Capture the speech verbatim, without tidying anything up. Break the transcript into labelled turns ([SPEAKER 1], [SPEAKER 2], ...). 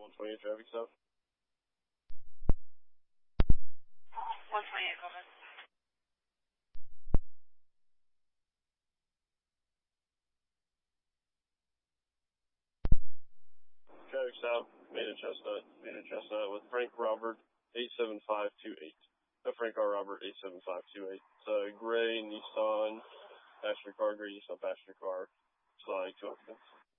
[SPEAKER 1] one twenty-eight traffic stop.
[SPEAKER 2] one twenty-eight, go ahead.
[SPEAKER 1] Traffic stop, Main and Chestnut, Main and Chestnut with Frank Robert, eight seven five two eight. No, Frank R. Robert, eight seven five two eight. It's a gray Nissan passenger car, gray Nissan passenger car, flying two occupants.